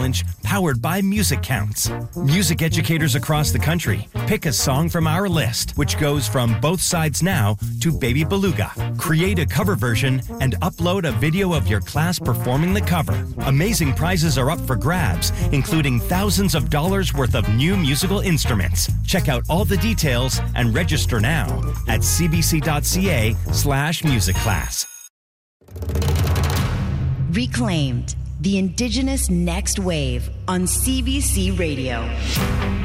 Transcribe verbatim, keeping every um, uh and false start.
challenge powered by Music Counts. Music educators across the country pick a song from our list, which goes from Both Sides Now to Baby Beluga. Create a cover version and upload a video of your class performing the cover. Amazing prizes are up for grabs, including thousands of dollars worth of new musical instruments. Check out all the details and register now at cbc.ca slash music class. Reclaimed, the Indigenous Next Wave on C B C Radio.